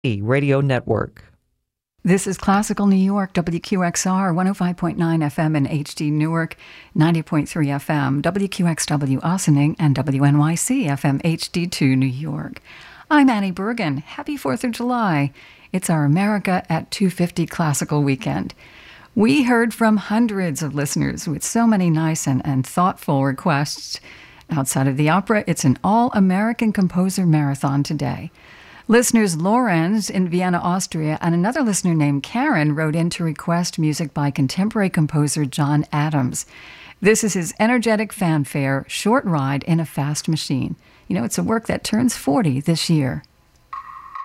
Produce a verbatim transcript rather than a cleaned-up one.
Radio Network. This is Classical New York, W Q X R, one oh five point nine F M in H D Newark, ninety point three F M, W Q X W Ossining, and W N Y C F M H D two New York. I'm Annie Bergen. Happy fourth of July. It's our America at two fifty Classical Weekend. We heard from hundreds of listeners with so many nice and, and thoughtful requests. Outside of the opera, it's an all-American composer marathon today. Listeners Lorenz in Vienna, Austria, and another listener named Karen wrote in to request music by contemporary composer John Adams. This is his energetic fanfare, Short Ride in a Fast Machine. You know, it's a work that turns forty this year.